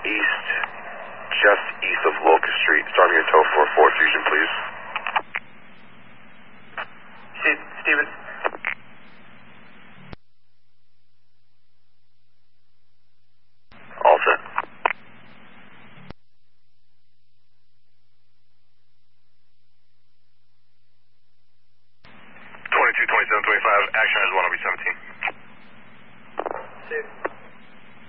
east, just east of Locust Street. Starting your tow for 4 Fusion, please.